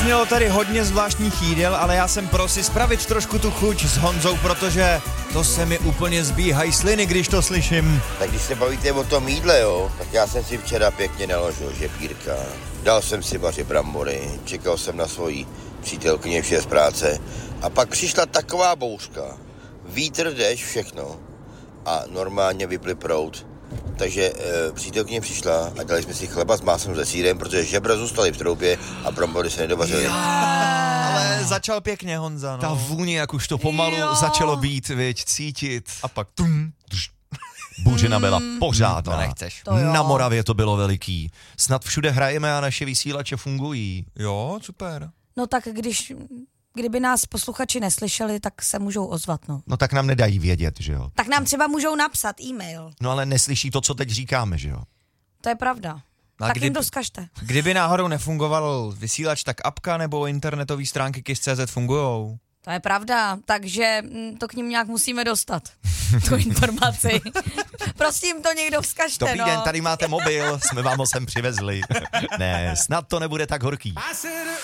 Zaznělo tady hodně zvláštních jídel, ale já jsem pro si spravit trošku tu chuť s Honzou, protože to se mi úplně zbíhají sliny, když to slyším. Tak když se bavíte o tom jídle, jo, tak já jsem si včera pěkně naložil žepírka. Dal jsem si vaři brambory, čekal jsem na svoji přítelkyni vše z práce a pak přišla taková bouřka. Vítr, déšť, všechno a normálně vyply proud. Takže přítelkyně přišla a dali jsme si chleba s máslem se sýrem, protože žebra zůstaly v troubě a brambory se nedovařily. Ale začal pěkně Honza, no. Ta vůně, jak už to pomalu začalo být, viď, cítit. A pak Buřina byla pořádná. To nechceš. Na Moravě to bylo veliký. Snad všude hrajeme a naše vysílače fungují. Jo, super. No tak kdyby nás posluchači neslyšeli, tak se můžou ozvat, no. No tak nám nedají vědět, že jo. Tak nám třeba můžou napsat e-mail. No ale neslyší to, co teď říkáme, že jo. To je pravda. A Tak jim to vzkažte. Kdyby náhodou nefungoval vysílač, tak apka nebo internetové stránky KISS.cz fungujou. To je pravda, takže to k ním nějak musíme dostat, tu informaci. Prosím, to někdo vzkažte, Dobrý den, tady máte mobil, jsme vám ho sem přivezli. Ne, snad to nebude tak horký.